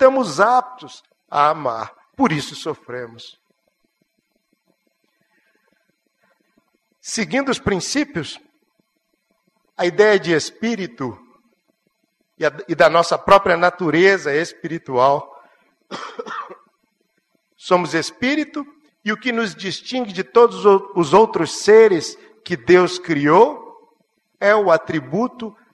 estamos aptos a amar. Por isso sofremos. Seguindo os princípios, a ideia de espírito e da nossa própria natureza espiritual. Somos espírito e o que nos distingue de todos os outros seres que Deus criou é o atributo